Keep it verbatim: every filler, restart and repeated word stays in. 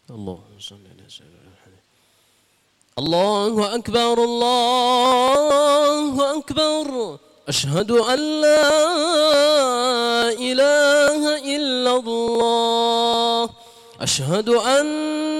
الله صل على سيدنا محمد. الله أكبر الله أكبر. أشهد أن لا إله إلا الله. أشهد أن